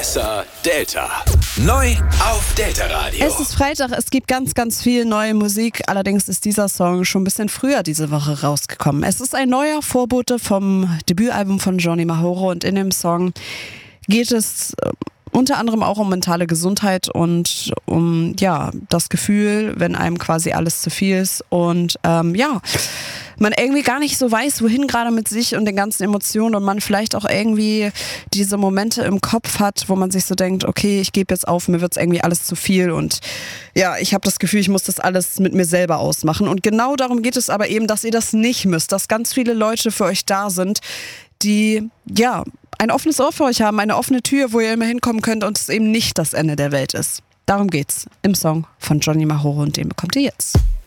Besser Delta. Neu auf Delta Radio. Es ist Freitag, es gibt ganz, ganz viel neue Musik. Allerdings ist dieser Song schon ein bisschen früher diese Woche rausgekommen. Es ist ein neuer Vorbote vom Debütalbum von Johnny Mahoro und in dem Song geht es unter anderem auch um mentale Gesundheit und um das Gefühl, wenn einem quasi alles zu viel ist und man irgendwie gar nicht so weiß, wohin gerade mit sich und den ganzen Emotionen und man vielleicht auch irgendwie diese Momente im Kopf hat, wo man sich so denkt, okay, ich gebe jetzt auf, mir wird's irgendwie alles zu viel und ich habe das Gefühl, ich muss das alles mit mir selber ausmachen. Und genau darum geht es aber eben, dass ihr das nicht müsst, dass ganz viele Leute für euch da sind, die ein offenes Ohr für euch haben, eine offene Tür, wo ihr immer hinkommen könnt und es eben nicht das Ende der Welt ist. Darum geht's im Song von Johnny Mahoro und den bekommt ihr jetzt.